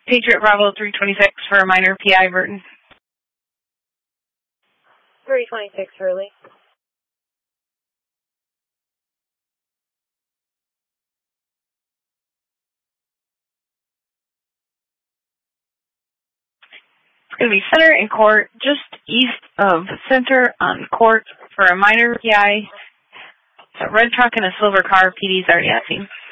Patriot Bravo 326 for a minor PI, Burton. 326, Hurley. It's going to be center and court, just east of center on court for a minor PI. It's a red truck and a silver car. PD's already at scene.